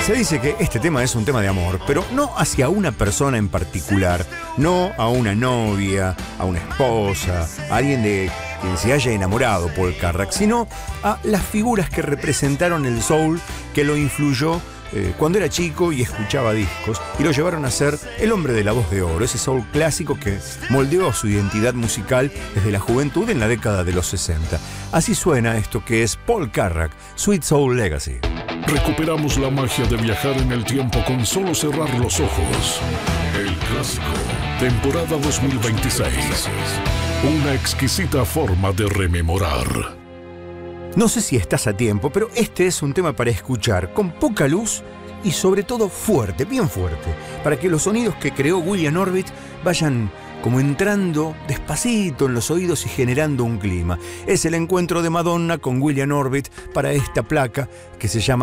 Se dice que este tema es un tema de amor, pero no hacia una persona en particular, no a una novia, a una esposa, a alguien de quien se haya enamorado Paul Carrack, sino a las figuras que representaron el soul, que lo influyó cuando era chico y escuchaba discos, y lo llevaron a ser el hombre de la voz de oro, ese soul clásico que moldeó su identidad musical desde la juventud en la década de los 60. Así suena esto que es Paul Carrack, Sweet Soul Legacy. Recuperamos la magia de viajar en el tiempo con solo cerrar los ojos. El clásico, temporada 2026. Una exquisita forma de rememorar. No sé si estás a tiempo, pero este es un tema para escuchar con poca luz y sobre todo fuerte, bien fuerte, para que los sonidos que creó William Orbit vayan como entrando despacito en los oídos y generando un clima. Es el encuentro de Madonna con William Orbit para esta placa que se llama